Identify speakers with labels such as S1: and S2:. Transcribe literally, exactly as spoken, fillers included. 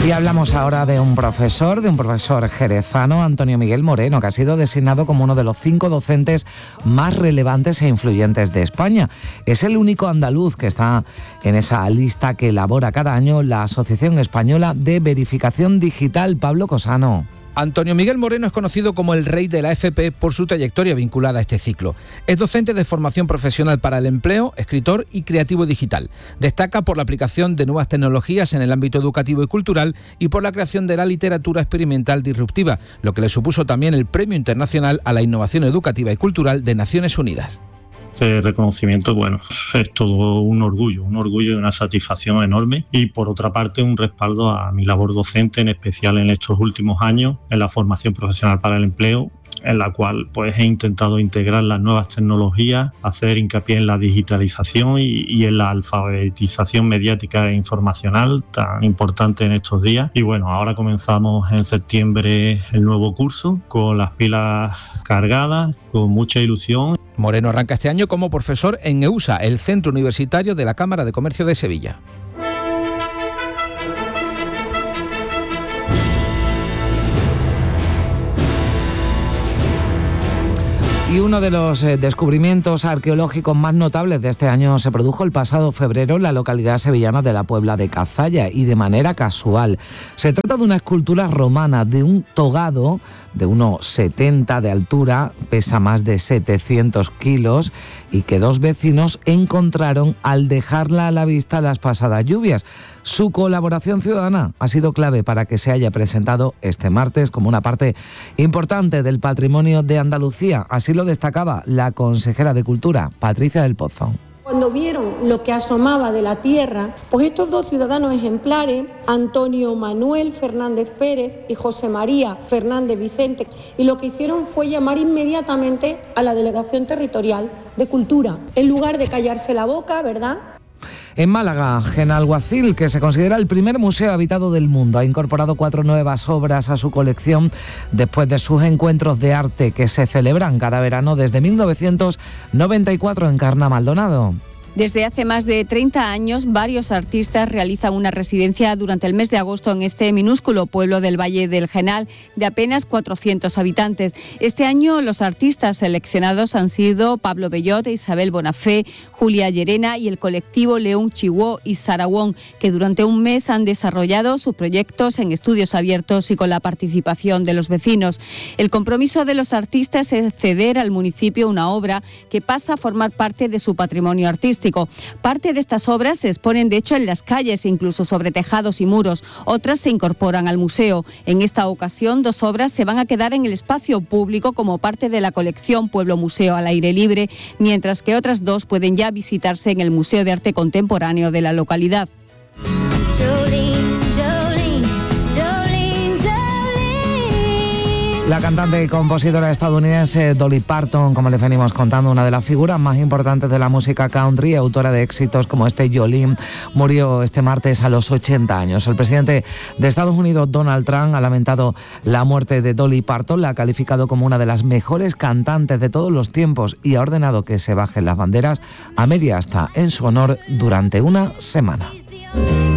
S1: Y hablamos ahora de un profesor, de un profesor jerezano, Antonio Miguel Moreno, que ha sido designado como uno de los cinco docentes más relevantes e influyentes de España. Es el único andaluz que está en esa lista que elabora cada año la Asociación Española de Verificación Digital. Pablo Cosano.
S2: Antonio Miguel Moreno es conocido como el rey de la F P por su trayectoria vinculada a este ciclo. Es docente de formación profesional para el empleo, escritor y creativo digital. Destaca por la aplicación de nuevas tecnologías en el ámbito educativo y cultural y por la creación de la literatura experimental disruptiva, lo que le supuso también el Premio Internacional a la Innovación Educativa y Cultural de Naciones Unidas.
S3: Este reconocimiento, bueno, es todo un orgullo, un orgullo y una satisfacción enorme, y por otra parte un respaldo a mi labor docente, en especial en estos últimos años en la formación profesional para el empleo, en la cual pues he intentado integrar las nuevas tecnologías, hacer hincapié en la digitalización y, y en la alfabetización mediática e informacional tan importante en estos días. Y bueno, ahora comenzamos en septiembre el nuevo curso con las pilas cargadas, con mucha ilusión.
S2: Moreno arranca este año como profesor en EUSA, el Centro Universitario de la Cámara de Comercio de Sevilla. Y uno de los eh, descubrimientos arqueológicos más notables de este año se produjo el pasado febrero en la localidad sevillana de la Puebla de Cazalla, y de manera casual. Se trata de una escultura romana de un togado de unos setenta de altura, pesa más de setecientos kilos, y que dos vecinos encontraron al dejarla a la vista las pasadas lluvias. Su colaboración ciudadana ha sido clave para que se haya presentado este martes como una parte importante del patrimonio de Andalucía. Así lo destacaba la consejera de Cultura, Patricia del Pozo.
S4: Cuando vieron lo que asomaba de la tierra, pues estos dos ciudadanos ejemplares, Antonio Manuel Fernández Pérez y José María Fernández Vicente, y lo que hicieron fue llamar inmediatamente a la Delegación Territorial de Cultura, en lugar de callarse la boca, ¿verdad?
S1: En Málaga, Genalguacil, que se considera el primer museo habitado del mundo, ha incorporado cuatro nuevas obras a su colección después de sus encuentros de arte que se celebran cada verano desde mil novecientos noventa y cuatro en Carna Maldonado.
S5: Desde hace más de treinta años, varios artistas realizan una residencia durante el mes de agosto en este minúsculo pueblo del Valle del Genal, de apenas cuatrocientos habitantes. Este año los artistas seleccionados han sido Pablo Bellot, Isabel Bonafé, Julia Llerena y el colectivo León Chihuó y Saragón, que durante un mes han desarrollado sus proyectos en estudios abiertos y con la participación de los vecinos. El compromiso de los artistas es ceder al municipio una obra que pasa a formar parte de su patrimonio artístico. Parte de estas obras se exponen de hecho en las calles, incluso sobre tejados y muros. Otras se incorporan al museo. En esta ocasión, dos obras se van a quedar en el espacio público como parte de la colección Pueblo Museo al aire libre, mientras que otras dos pueden ya visitarse en el Museo de Arte Contemporáneo de la localidad.
S1: La cantante y compositora estadounidense Dolly Parton, como les venimos contando, una de las figuras más importantes de la música country, autora de éxitos como este Jolene, murió este martes a los ochenta años. El presidente de Estados Unidos, Donald Trump, ha lamentado la muerte de Dolly Parton, la ha calificado como una de las mejores cantantes de todos los tiempos y ha ordenado que se bajen las banderas a media asta en su honor durante una semana.